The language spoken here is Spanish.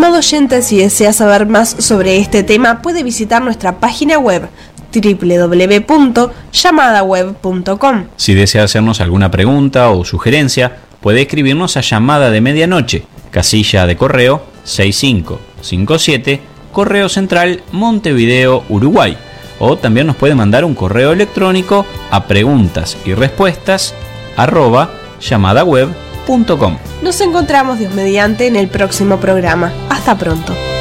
Estimado oyente, si desea saber más sobre este tema, puede visitar nuestra página web www.llamadaweb.com. Si desea hacernos alguna pregunta o sugerencia, puede escribirnos a Llamada de Medianoche, casilla de correo 6557, Correo Central, Montevideo, Uruguay. O también nos puede mandar un correo electrónico a preguntas y respuestas@llamadaweb.com. Nos encontramos Dios mediante en el próximo programa. Hasta pronto.